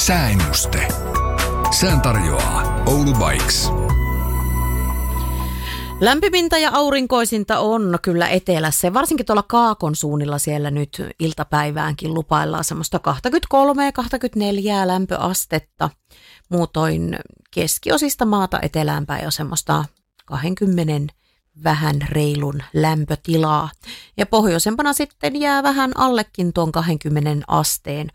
Sääennuste. Sään tarjoaa Oulu Bikes. Lämpimintä ja aurinkoisinta on kyllä etelässä, varsinkin tuolla Kaakon suunnilla siellä nyt iltapäiväänkin lupaillaan semmoista 23-24 lämpöastetta. Muutoin keskiosista maata eteläänpäin on semmoista 20 vähän reilun lämpötilaa. Ja pohjoisempana sitten jää vähän allekin tuon 20 asteen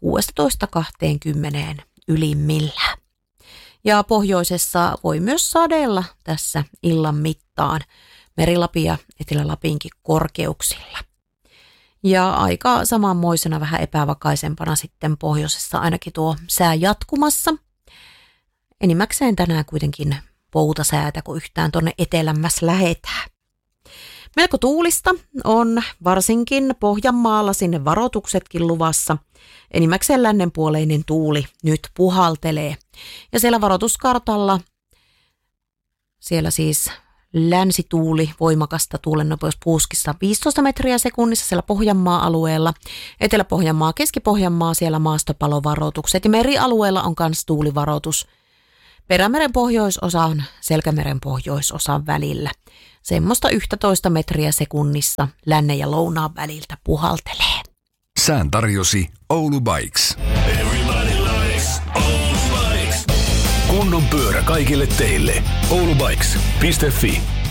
16-20 ylimmillä. Ja pohjoisessa voi myös sadella tässä illan mittaan Meri-Lapin ja Etelä-Lapinkin korkeuksilla. Ja aika samanmoisena vähän epävakaisempana sitten pohjoisessa ainakin tuo sää jatkumassa. Enimmäkseen tänään kuitenkin poutasäätä, kun yhtään tuonne etelämmäs lähetään. Melko tuulista on varsinkin Pohjanmaalla sinne varoituksetkin luvassa. Enimmäkseen lännenpuoleinen tuuli nyt puhaltelee. Ja siellä varoituskartalla, siellä siis länsituuli, voimakasta tuulennopeuspuuskissa 15 metriä sekunnissa siellä Pohjanmaa-alueella. Etelä-Pohjanmaa, Keski-Pohjanmaa, siellä maastopalovaroitukset ja merialueella on myös tuulivaroitus. Perämeren pohjoisosan, Selkämeren pohjoisosan välillä. Semmoista 11 metriä sekunnissa lännen ja lounaan väliltä puhaltelee. Sään tarjosi Oulu Bikes. Kunnon pyörä kaikille teille. Oulubikes.fi